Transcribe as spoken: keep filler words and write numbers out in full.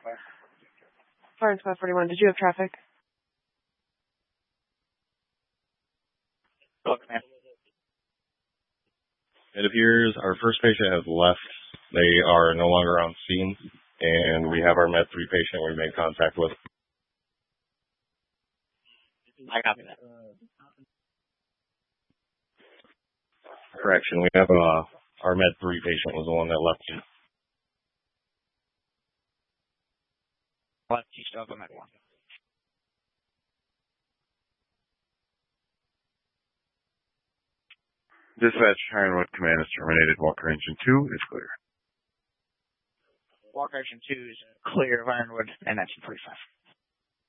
Florence five forty-one, did you have traffic? Look, man. It appears our first patient has left. They are no longer on scene, and we have our Med three patient we made contact with. I copy that. Correction, we have uh, our Med three patient was the one that left. Left, you still have a Med one. Dispatch, Ironwood Command is terminated. Walker Engine two is clear. Walker Engine two is clear of Ironwood, and that's forty-five.